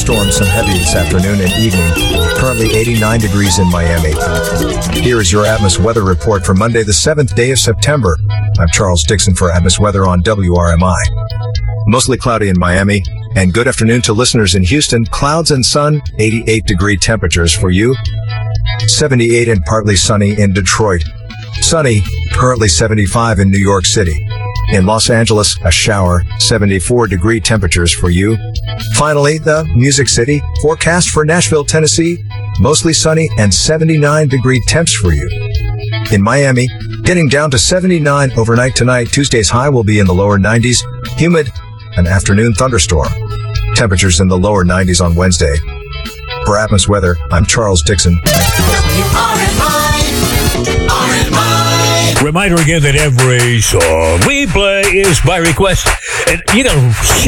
thunderstorms, some heavy this afternoon and evening. Currently 89 degrees in Miami. Here is your Atmos weather report for Monday, the 7th day of September. I'm Charles Dixon for Atmos Weather on WRMI. Mostly cloudy in Miami. And good afternoon to listeners in Houston. Clouds and sun, 88-degree temperatures for you. 78 and partly sunny in Detroit. Sunny, currently 75 in New York City. In Los Angeles, a shower, 74-degree temperatures for you. Finally, the Music City, forecast for Nashville, Tennessee, mostly sunny and 79-degree temps for you. In Miami, getting down to 79 overnight tonight. Tuesday's high will be in the lower 90s. Humid, an afternoon thunderstorm. Temperatures in the lower 90s on Wednesday. For Atmos Weather, I'm Charles Dixon. Reminder again that every song we play is by request. And,